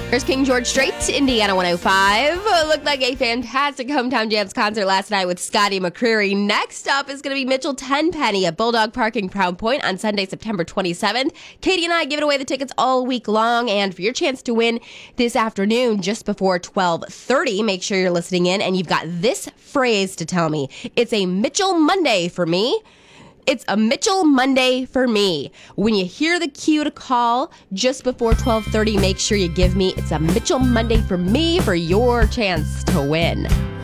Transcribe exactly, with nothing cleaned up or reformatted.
There's King George Strait, Indiana one oh five. Uh, looked like a fantastic Hometown Jams concert last night with Scotty McCreery. Next up is going to be Mitchell Tenpenny at Bulldog Park in Crown Point on Sunday, September twenty-seventh. Katie and I giving away the tickets all week long, and for your chance to win this afternoon just before twelve thirty, make sure you're listening in, and you've got this phrase to tell me. It's a Mitchell Monday for me. It's a Mitchell Monday for me. When you hear the cue to call just before twelve thirty, make sure you give me It's a Mitchell Monday for me for your chance to win.